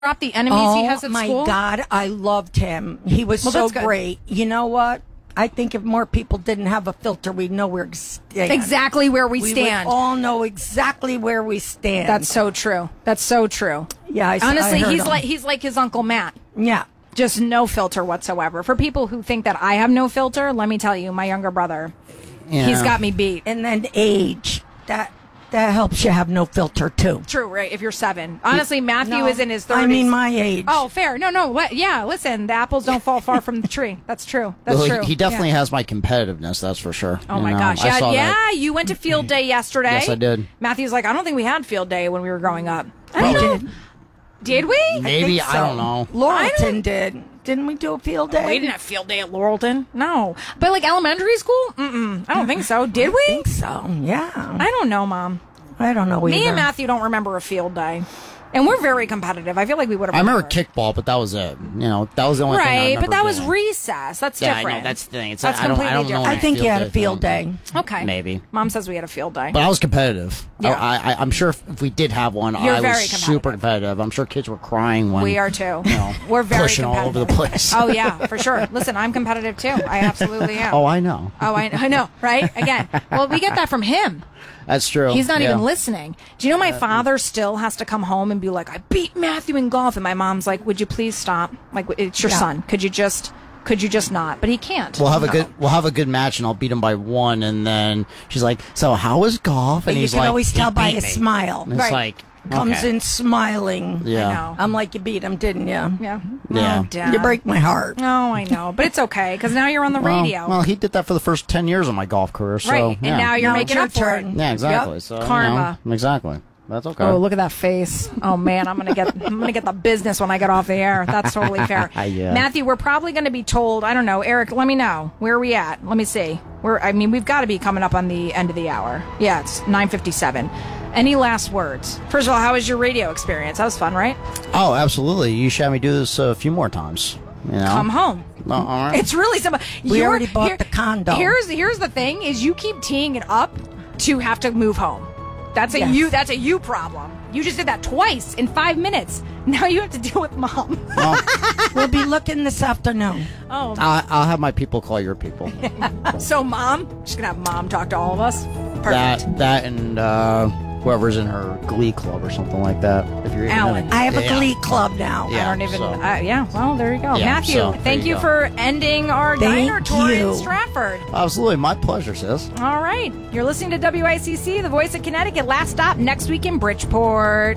drop the enemies he has at my school? God, I loved him. He was so great. You know what? I think if more people didn't have a filter, we'd know where to stand. Exactly where we stand. We would all know exactly where we stand. That's so true. That's so true. Yeah, honestly, I he's like his Uncle Matt. Yeah. Just no filter whatsoever. For people who think that I have no filter, let me tell you, my younger brother, he's got me beat. And then age, that helps you have no filter, too. True, right? If you're 7. Honestly, Matthew is in his 30s. I mean, my age. Oh, fair. No. What? Yeah, listen, the apples don't fall far from the tree. That's true. That's true. He definitely has my competitiveness, that's for sure. Oh, my gosh. Yeah, you went to field day yesterday. Yes, I did. Matthew's like, I don't think we had field day when we were growing up. We did. Did we? Maybe, I don't know. Laurelton did. Didn't we do a field day? We didn't have field day at Laurelton. No. But like elementary school? I don't think so. Did we? I think so, yeah. I don't know, Mom. I don't know either. Me and Matthew don't remember a field day. And we're very competitive. I feel like we would have. I remember kickball, but that was it. That was the only thing I remember. Right, but that was doing. recess. That's different. I know, that's the thing. That's I don't completely know. different. I think you had a field day. Okay. Maybe. Mom says we had a field day. But I was competitive. Yeah. I'm sure if we did have one, You're I very was super competitive. I'm sure kids were crying when we are too. We're very pushing all over the place. Oh yeah, for sure. Listen, I'm competitive too. I absolutely am. Oh, I know. Oh, I know. Right? Again, well, we get that from him. That's true. He's not even listening. Do you know my father still has to come home and be like, I beat Matthew in golf, and my mom's like, would you please stop? Like, it's your son. Could you just not? But he can't. We'll have a good match, and I'll beat him by 1. And then she's like, "So how was golf?" And he's like, "You can always tell by his smile." And it's like comes in smiling. Yeah, I know. I'm like, you beat him, didn't you? Yeah. Yeah. Oh, Dad. You break my heart. Oh, I know, but it's okay because now you're on the radio. Well, he did that for the first 10 years of my golf career. So, right, and now you're making up for it. Yeah, exactly. Yep. So karma. Exactly. That's okay. Oh, look at that face. Oh man, I'm gonna get the business when I get off the air. That's totally fair. Yeah. Matthew, we're probably gonna be told. I don't know, Eric. Let me know where are we at. Let me see. We've got to be coming up on the end of the hour. Yeah, it's 9:57. Any last words? First of all, how was your radio experience? That was fun, right? Oh, absolutely. You should have me do this a few more times. Come home. All right. It's really simple. We already bought the condo. Here's the thing: is you keep teeing it up to have to move home. That's a you problem. You just did that twice in 5 minutes. Now you have to deal with Mom. We'll be looking this afternoon. Oh. I'll have my people call your people. So Mom, just gonna have Mom talk to all of us. Perfect. That and whoever's in her glee club or something like that. If you're Alan. I have a glee club now. Yeah, I don't even. Well, there you go, Yeah, Matthew. so, thank you for ending our diner tour in Stratford. Absolutely, my pleasure, sis. All right, you're listening to WICC, the voice of Connecticut. Last stop next week in Bridgeport.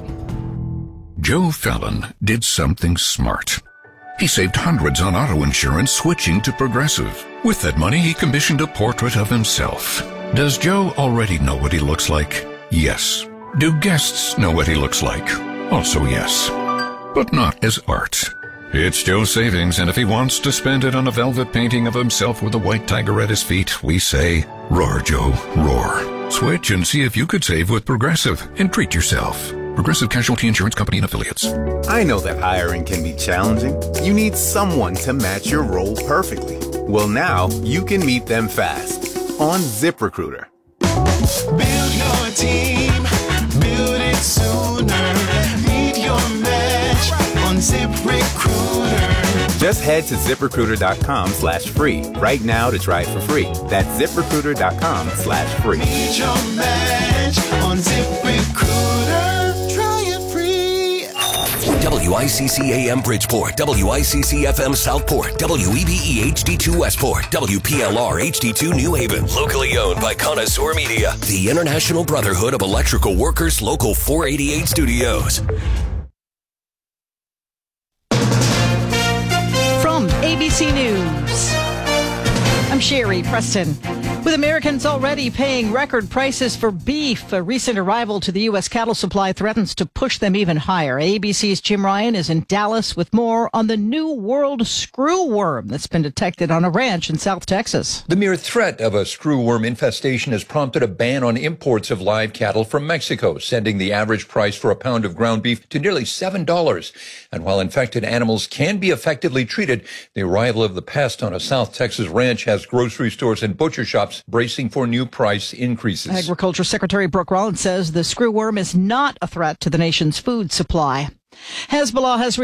Joe Fallon did something smart. He saved hundreds on auto insurance switching to Progressive. With that money, he commissioned a portrait of himself. Does Joe already know what he looks like? Yes. Do guests know what he looks like? Also yes. But not as art. It's Joe's savings, and if he wants to spend it on a velvet painting of himself with a white tiger at his feet, we say, roar, Joe, roar. Switch and see if you could save with Progressive and treat yourself. Progressive Casualty Insurance Company and Affiliates. I know that hiring can be challenging. You need someone to match your role perfectly. Well, now you can meet them fast on ZipRecruiter. Build your team, build it sooner. Meet your match on ZipRecruiter. Just head to ZipRecruiter.com/free right now to try it for free. That's ZipRecruiter.com/free. Meet your match on ZipRecruiter. Try it free. WICC AM Bridgeport, WICC FM Southport, WEBE HD2 Westport, WPLR HD2 New Haven. Locally owned by Connoisseur Media, the International Brotherhood of Electrical Workers, Local 488 Studios. From ABC News, I'm Sherry Preston. With Americans already paying record prices for beef, a recent arrival to the U.S. cattle supply threatens to push them even higher. ABC's Jim Ryan is in Dallas with more on the new world screwworm that's been detected on a ranch in South Texas. The mere threat of a screwworm infestation has prompted a ban on imports of live cattle from Mexico, sending the average price for a pound of ground beef to nearly $7. And while infected animals can be effectively treated, the arrival of the pest on a South Texas ranch has grocery stores and butcher shops bracing for new price increases. Agriculture Secretary Brooke Rollins says the screwworm is not a threat to the nation's food supply. Hezbollah has